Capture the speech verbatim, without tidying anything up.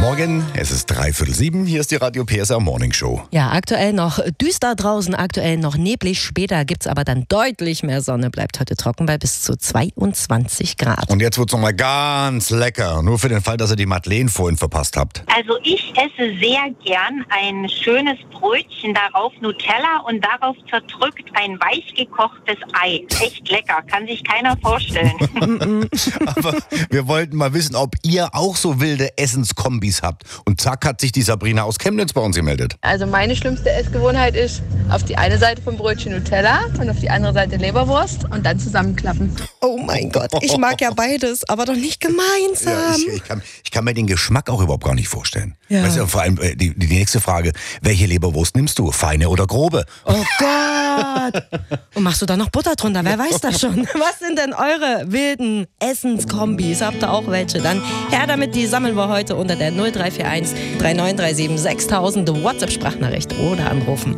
Morgen, es ist dreiviertel sieben, hier ist die Radio P S R Morning Show. Ja, aktuell noch düster draußen, aktuell noch neblig. Später gibt's aber dann deutlich mehr Sonne. Bleibt heute trocken bei bis zu zweiundzwanzig Grad. Und jetzt wird's nochmal ganz lecker. Nur für den Fall, dass ihr die Madeleine vorhin verpasst habt. Also ich esse sehr gern ein schönes Brötchen, darauf Nutella und darauf zerdrückt ein weich gekochtes Ei. Echt lecker, kann sich keiner vorstellen. Aber wir wollten mal wissen, ob ihr auch so wilde Essenskombis habt. Und zack hat sich die Sabrina aus Chemnitz bei uns gemeldet. Also meine schlimmste Essgewohnheit ist, auf die eine Seite vom Brötchen Nutella und auf die andere Seite Leberwurst und dann zusammenklappen. Oh mein Gott, ich mag ja beides, aber doch nicht gemeinsam. Ja, ich, ich, kann, ich kann mir den Geschmack auch überhaupt gar nicht vorstellen. Ja. Weißt du, vor allem äh, die, die nächste Frage, welche Leberwurst nimmst du? Feine oder grobe? Oh Gott. Und machst du da noch Butter drunter? Wer weiß das schon? Was sind denn eure wilden Essenskombis? Habt ihr auch welche? Dann her damit, die sammeln wir heute unter der null drei vier eins drei neun drei sieben sechstausend WhatsApp-Sprachnachricht oder anrufen.